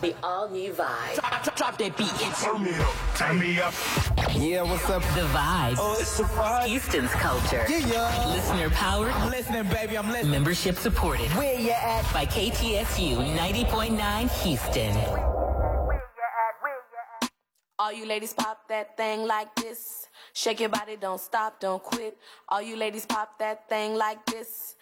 The all-new vibe. Drop that beat. Turn me up, turn me up. Yeah, what's up? The vibe. Oh, it's the vibe. Houston's culture. Yeah. Listener powered. I'm listening, baby, I'm listening. Membership supported. Where you at? By KTSU 90.9 Houston. All you ladies pop that thing like this. Shake your body, don't stop, don't quit. All you ladies pop that thing like this.